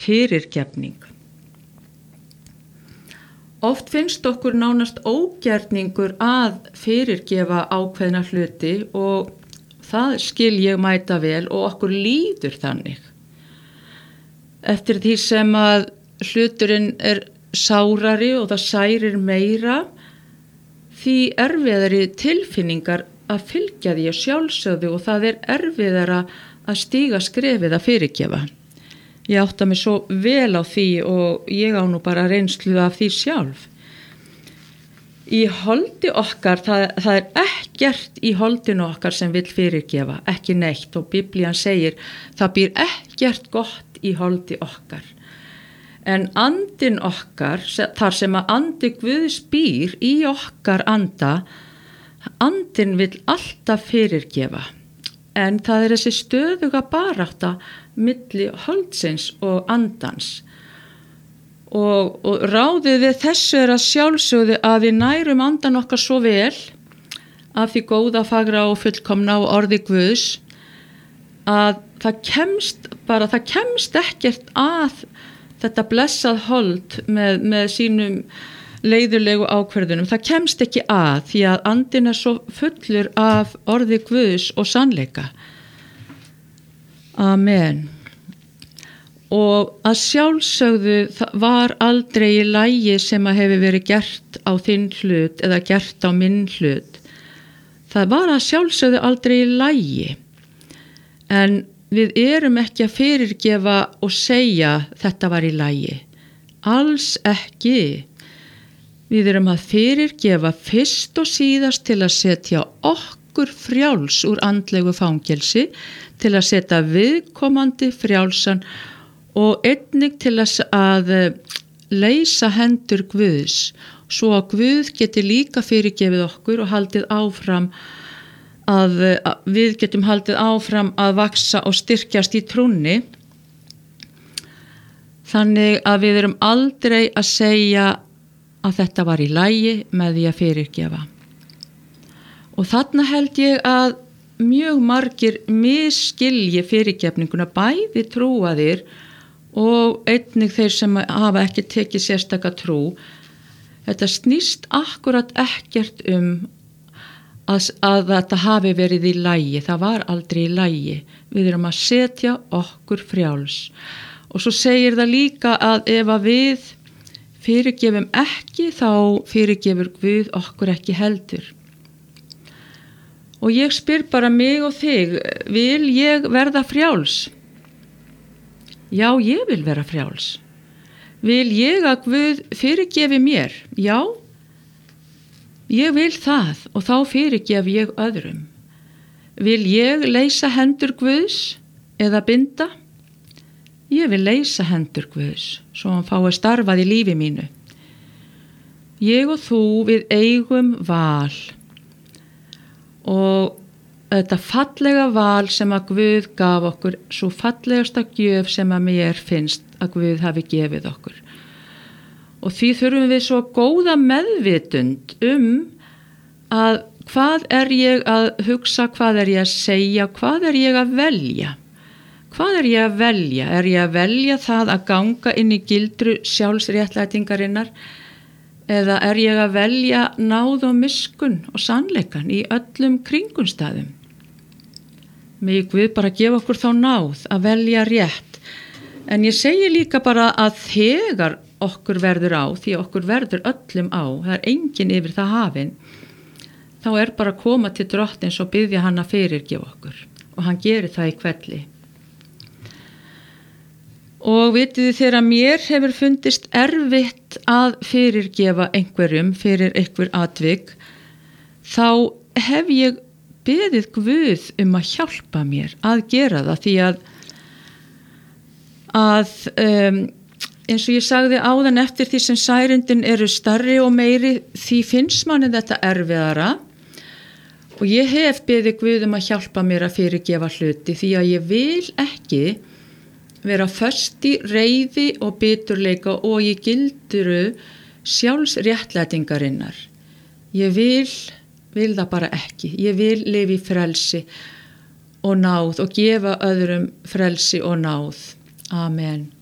fyrirgefning. Oft finnst okkur nánast ógerningur að fyrirgefa ákveðna hluti og það skil ég mæta vel og okkur líður þannig. Eftir því sem að hluturinn er sárari og það særir meira, því erfiðari tilfinningar að fylgja því að sjálfsögðu og það er erfiðara að stíga skrefið að fyrirgefa. Ég átta mig svo vel á því og ég á nú bara reynslu af því sjálf. Í holdi okkar, það er ekkert í holdinu okkar sem vill fyrirgefa, ekki neitt og Biblían segir það býr ekkert gott í holdi okkar. En andinn okkar, þar sem að andi Guðs býr í okkar anda, andinn vill alltaf fyrirgefa. En það er þessi stöðuga barátta milli holdsins og andans. Og ráðið við þessu er að sjálfsögðu að við nærum andan okkar svo vel af því góða, fagra og fullkomna og orði Guðs að það kemst ekkert að þetta blessað hold með sínum leiðurlegu ákvörðunum. Það kemst ekki að því að andinn er svo fullur af orði Guðs og sannleika. Amen. Og að sjálfsögðu var aldrei í lagi sem að hefur verið gert á þinn hlut eða gert á minn hlut. Það var að sjálfsögðu aldrei í lagi. En við erum ekki að fyrirgefa og segja þetta var í lagi. Alls ekki. Við erum að fyrirgefa fyrst og síðast til að setja okkur frjáls úr andlegu fangelsi, til að setja viðkomandi frjálsan og einnig til að leysa hendur Guðs, svo að Guð geti líka fyrirgefið okkur og haldið áfram við getum haldið áfram að vaksa og styrkjast í trúnni. Þannig að við erum aldrei að segja að þetta var í lagi með því að fyrirgefa. Og þarna held ég að mjög margir misskilji fyrirgefninguna, bæði trúaðir og einnig þeir sem hafa ekki tekið sérstaka trú. Þetta snýst akkurat ekkert að þetta hafi verið í lagi. Það var aldrei í lagi. Við erum að setja okkur frjáls. Og svo segir það líka að ef að við fyrirgefum ekki, þá fyrirgefur Guð okkur ekki heldur. Og ég spyr bara mig og þig, vil ég verða frjáls? Já, ég vil vera frjáls. Vil ég að Guð fyrirgefi mér? Já, ég vil það og þá fyrirgef ég öðrum. Vil ég leysa hendur Guðs eða binda? Ég vil leysa hendur Guðs, svo hann fái starfað í lífi mínu. Ég og þú, við eigum val. Og þetta fallega val sem að Guð gaf okkur, svo fallegasta gjöf sem að mér finnst að Guð hafi gefið okkur. Og því þurfum við svo góða meðvitund að hvað er ég að hugsa, hvað er ég að segja, hvað er ég að velja? Hvað er ég að velja? Er ég að velja það að ganga inn í gildru sjálfsréttlætingarinnar? Eða er ég að velja náð og miskunn og sannleikan í öllum kringumstæðum? Megi Guð bara gefa okkur þá náð að velja rétt. En ég segi líka bara að þegar okkur verður á, því okkur verður öllum á, það er enginn yfir það hafinn, þá er bara að koma til Drottins og biðja hann að fyrirgefa okkur. Og hann gerir það í hvelli. Og vitið þið, þegar mér hefur fundist erfitt að fyrirgefa einhverjum fyrir einhver atvik, þá hef ég beðið Guð að hjálpa mér að gera það, því að eins og ég sagði áðan, eftir því sem særindin eru stærri og meiri, því finnst manni þetta erfiðara. Og ég hef beðið Guð að hjálpa mér að fyrirgefa hluti, því að ég vil ekki vera föst í reiði og biturleika og í gildru sjálfsréttlætingarinnar. Ég vil það bara ekki. Ég vil lifa í frelsi og náð og gefa öðrum frelsi og náð. Amen.